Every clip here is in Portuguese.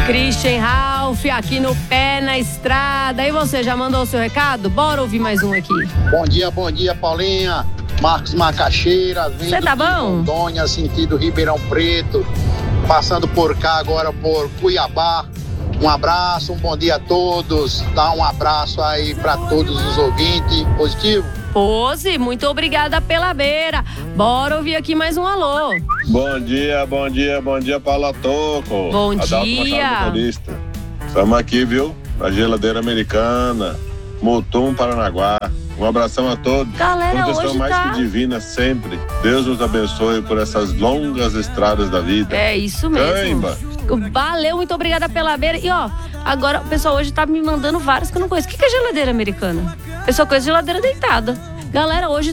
Christian Ralph aqui no Pé na Estrada. E você, já mandou o seu recado? Bora ouvir mais um aqui. Bom dia, Paulinha. Marcos Macaxeira, vindo Você tá bom? de Rondônia, sentido Ribeirão Preto, passando por cá agora por Cuiabá. Um abraço, um bom dia a todos. Dá um abraço aí para todos os ouvintes. Positivo? Pose, muito obrigada pela beira. Bora ouvir aqui mais um alô. Bom dia, Paula Toco. Bom Adalto dia. Machado, motorista. Estamos aqui, viu? Na Geladeira Americana, Mutum, Paranaguá. Um abração a todos. Galera, Condição hoje mais tá... que divina sempre. Deus nos abençoe por essas longas estradas da vida. É isso mesmo. Caimba. Valeu, muito obrigada pela beira. E ó, agora o pessoal hoje tá me mandando vários que eu não conheço. O que é geladeira americana? Eu só conheço geladeira deitada. Galera, hoje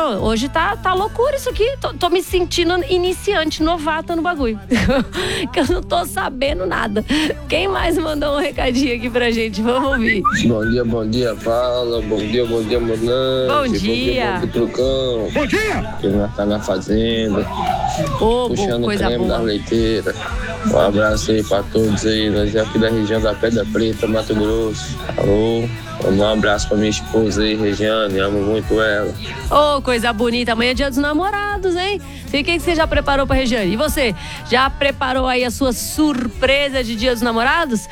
tá loucura isso aqui. Tô me sentindo iniciante, novata no bagulho. Que eu não tô sabendo nada. Quem mais mandou um recadinho aqui pra gente? Vamos ouvir. Bom dia, Paula. Bom dia, Monante. Bom dia. Bom dia, Trucão. Bom dia. Que nós tá na fazenda. Puxando o coisa creme boa. da leiteira. Um abraço aí pra todos aí. Nós é aqui da região da Pedra Preta, Mato Grosso. Alô. Um abraço pra minha esposa aí, Regiane, amo muito ela. Coisa bonita, amanhã é dia dos namorados, hein? O que você já preparou pra Regiane? E você, já preparou aí a sua surpresa de dia dos namorados?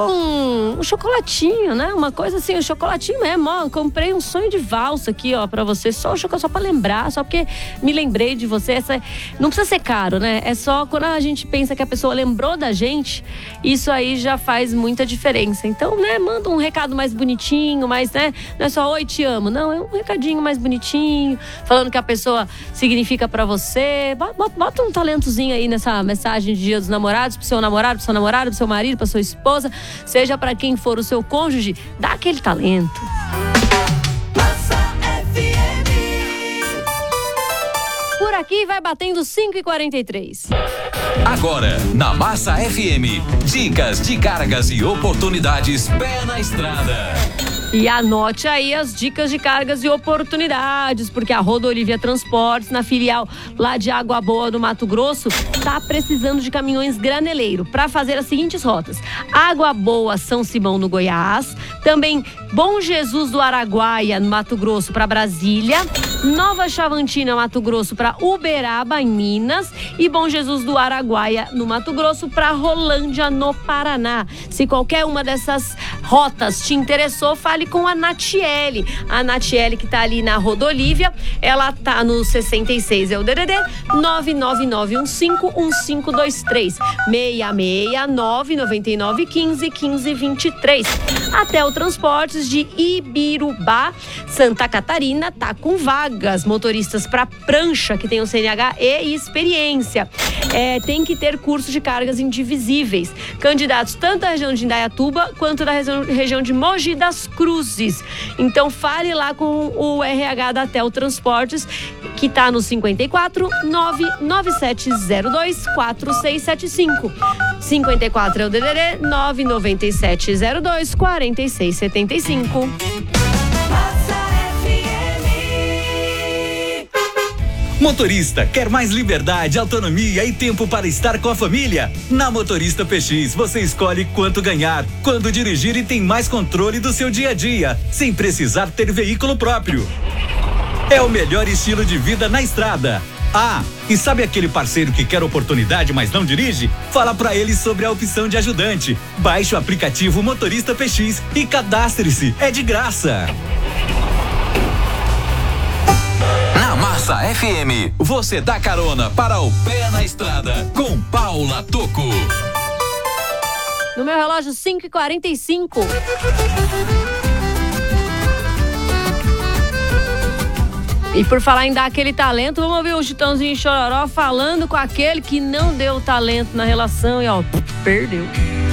Um chocolatinho, né? Uma coisa assim, um chocolatinho mesmo, ó. Comprei um sonho de valsa aqui, ó, pra você, só pra lembrar, só porque me lembrei de você. Não precisa ser caro, né? É só quando a gente pensa que a pessoa lembrou da gente, isso aí já faz muita diferença. Então, né, manda um recado mais bonitinho, mais, né? Não é só oi, te amo. Não, é um recadinho mais bonitinho, falando que a pessoa significa pra você. Bota um talentozinho aí nessa mensagem de dia dos namorados, pro seu namorado, pro seu namorado, pro seu marido, pra sua esposa, seja pra quem for o seu cônjuge, dá aquele talento. Por aqui vai batendo 5h43. Agora, na Massa FM, dicas de cargas e oportunidades pé na estrada. E anote aí as dicas de cargas e oportunidades, porque a Rodolívia Transportes, na filial lá de Água Boa do Mato Grosso, tá precisando de caminhões graneleiro para fazer as seguintes rotas: Água Boa, São Simão, no Goiás, também Bom Jesus do Araguaia, no Mato Grosso, para Brasília, Nova Chavantina, Mato Grosso, para Uberaba, em Minas, e Bom Jesus do Araguaia, no Mato Grosso, para Rolândia, no Paraná. Se qualquer uma dessas rotas te interessou, fale com a Natiele. A Natiele, que tá ali na Rodolívia, ela tá no 66, é o DDD 999151523 66999151523. Até o Transportes de Ibirubá, Santa Catarina, tá com vagas. Motoristas para prancha, que tem o CNH e experiência. Tem que ter curso de cargas indivisíveis. Candidatos tanto da região de Indaiatuba quanto da região de Mogi das Cruzes. Então fale lá com o RH da Tel Transportes, que tá no 54 99702 4675. 54 é o DDD 99702 4675. Motorista, quer mais liberdade, autonomia e tempo para estar com a família? Na Motorista PX, você escolhe quanto ganhar, quando dirigir e tem mais controle do seu dia a dia, sem precisar ter veículo próprio. É o melhor estilo de vida na estrada. E sabe aquele parceiro que quer oportunidade, mas não dirige? Fala pra ele sobre a opção de ajudante. Baixe o aplicativo Motorista PX e cadastre-se. É de graça. Na Massa FM, você dá carona para o pé na estrada com Paula Toco. No meu relógio, 5h45. E por falar em dar aquele talento, vamos ouvir o Chitãozinho e Chororó falando com aquele que não deu talento na relação e ó, perdeu.